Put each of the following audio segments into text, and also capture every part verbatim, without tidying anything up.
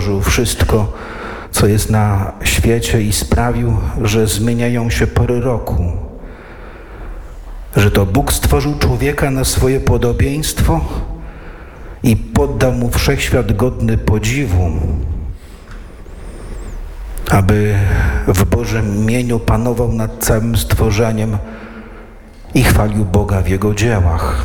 stworzył wszystko, co jest na świecie i sprawił, że zmieniają się pory roku. Że to Bóg stworzył człowieka na swoje podobieństwo i poddał mu wszechświat godny podziwu, aby w Bożym imieniu panował nad całym stworzeniem i chwalił Boga w Jego dziełach.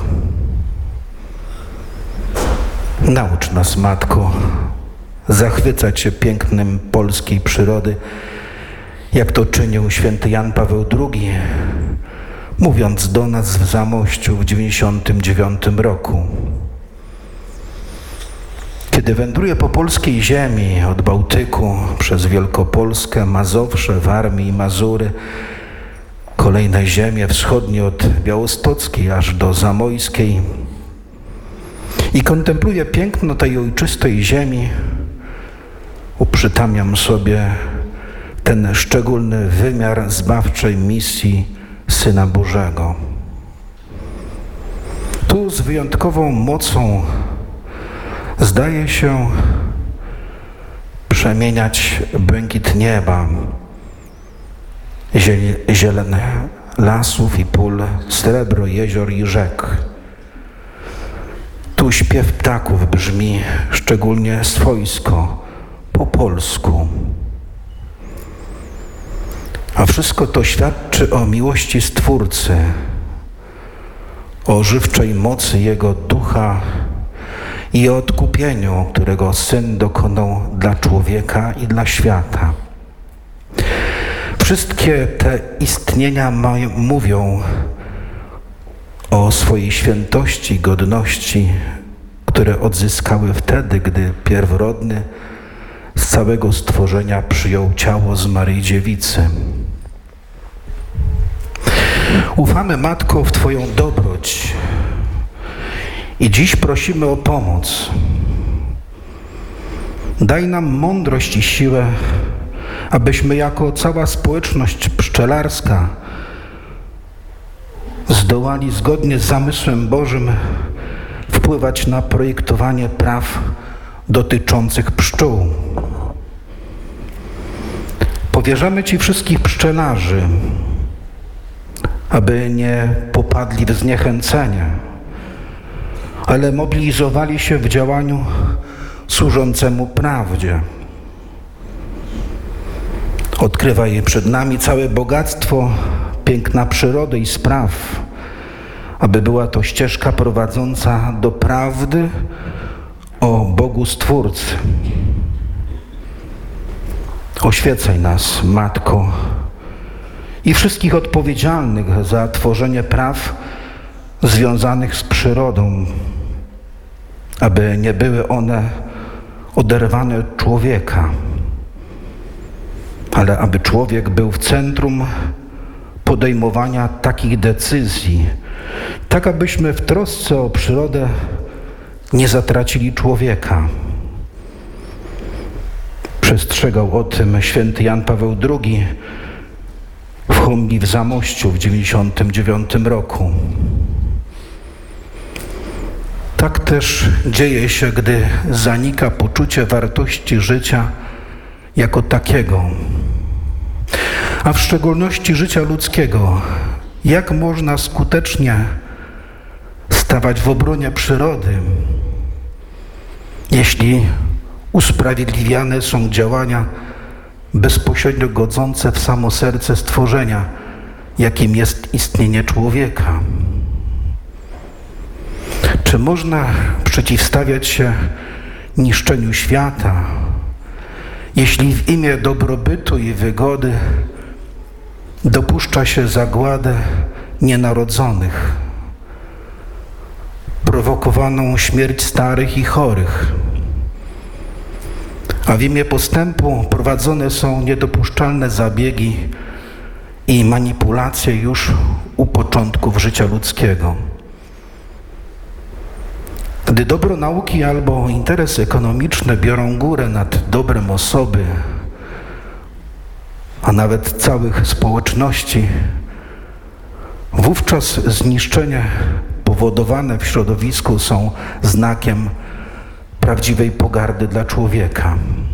Naucz nas, Matko, zachwycać się pięknem polskiej przyrody, jak to czynił święty Jan Paweł drugi, mówiąc do nas w Zamościu w dziewięćdziesiątym dziewiątym roku. Kiedy wędruję po polskiej ziemi, od Bałtyku, przez Wielkopolskę, Mazowsze, Warmię i Mazury, kolejne ziemie wschodnie od Białostockiej aż do Zamojskiej i kontempluję piękno tej ojczystej ziemi, uprzytamniam sobie ten szczególny wymiar zbawczej misji Syna Bożego. Tu z wyjątkową mocą zdaje się przemieniać błękit nieba, zieleń lasów i pól, srebro jezior i rzek. Tu śpiew ptaków brzmi szczególnie swojsko, po polsku. A wszystko to świadczy o miłości Stwórcy, o żywczej mocy Jego Ducha i o odkupieniu, którego Syn dokonał dla człowieka i dla świata. Wszystkie te istnienia mają, mówią o swojej świętości, godności, które odzyskały wtedy, gdy pierworodny z całego stworzenia przyjął ciało z Maryi Dziewicy. Ufamy, Matko, w Twoją dobroć i dziś prosimy o pomoc. Daj nam mądrość i siłę, abyśmy jako cała społeczność pszczelarska zdołali zgodnie z zamysłem Bożym wpływać na projektowanie praw dotyczących pszczół. Powierzamy Ci wszystkich pszczelarzy, aby nie popadli w zniechęcenie, ale mobilizowali się w działaniu służącemu prawdzie. Odkrywaj przed nami całe bogactwo, piękna przyrody i spraw, aby była to ścieżka prowadząca do prawdy o Bogu Stwórcy. Oświecaj nas, Matko, i wszystkich odpowiedzialnych za tworzenie praw związanych z przyrodą, aby nie były one oderwane od człowieka, ale aby człowiek był w centrum podejmowania takich decyzji, tak abyśmy w trosce o przyrodę nie zatracili człowieka. Przestrzegał o tym święty Jan Paweł drugi w homilii w Zamościu w dziewięćdziesiątym dziewiątym roku. Tak też dzieje się, gdy zanika poczucie wartości życia jako takiego, a w szczególności życia ludzkiego. Jak można skutecznie stawać w obronie przyrody, jeśli usprawiedliwiane są działania bezpośrednio godzące w samo serce stworzenia, jakim jest istnienie człowieka? Czy można przeciwstawiać się niszczeniu świata, jeśli w imię dobrobytu i wygody dopuszcza się zagładę nienarodzonych, prowokowaną śmierć starych i chorych, a w imię postępu prowadzone są niedopuszczalne zabiegi i manipulacje już u początków życia ludzkiego? Gdy dobro nauki albo interesy ekonomiczne biorą górę nad dobrem osoby, a nawet całych społeczności, wówczas zniszczenia powodowane w środowisku są znakiem prawdziwej pogardy dla człowieka.